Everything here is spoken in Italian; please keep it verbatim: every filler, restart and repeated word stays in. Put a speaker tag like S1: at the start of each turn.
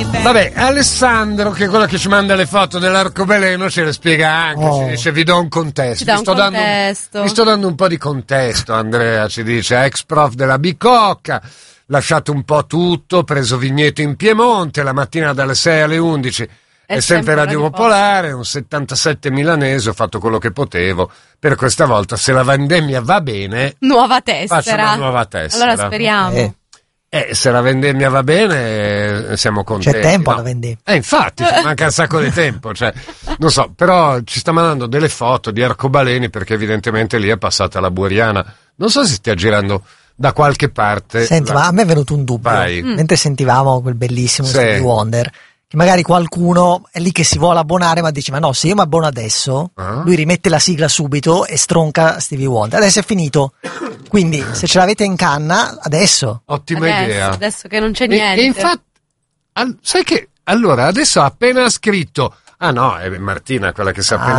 S1: Vabbè, Alessandro, che è quello che ci manda le foto dell'arcobaleno, ce le spiega anche,
S2: oh.
S1: ci dice vi do un contesto.
S3: Ci dà
S1: Vi sto,
S3: un
S1: dando
S3: contesto.
S1: un, vi sto dando un po' di contesto, Andrea ci dice, ex prof della Bicocca, lasciato un po' tutto, preso vigneto in Piemonte, la mattina dalle sei alle undici è, è sempre Radio Popolare, un settantasette milanese, ho fatto quello che potevo, per questa volta se la vendemmia va bene,
S3: nuova tessera.
S1: faccio una nuova tessera.
S3: Allora speriamo.
S2: Eh.
S1: Eh, se la vendemmia va bene, eh, siamo contenti.
S2: C'è tempo
S1: no?
S2: alla vendemmia.
S1: Eh, infatti, ci manca un sacco di tempo, cioè, non so, però ci sta mandando delle foto di arcobaleni perché evidentemente lì è passata la Buriana. Non so se stia girando da qualche parte.
S2: Senti,
S1: la...
S2: ma a me è venuto un dubbio.
S1: Vai.
S3: Mm.
S2: Mentre sentivamo quel bellissimo
S1: Sì.
S2: Stevie Wonder, che magari qualcuno è lì che si vuole abbonare, ma dice, ma no, se io mi abbono adesso,
S1: Ah.
S2: lui rimette la sigla subito e stronca Stevie Wonder. Adesso è finito. Quindi, se ce l'avete in canna, adesso.
S1: Ottima
S3: Adesso,
S1: idea.
S3: adesso che non c'è
S1: E,
S3: niente.
S1: e infatti, al- sai che, allora, adesso ha appena scritto, ah no, è Martina quella che si è
S2: Ah.
S1: appena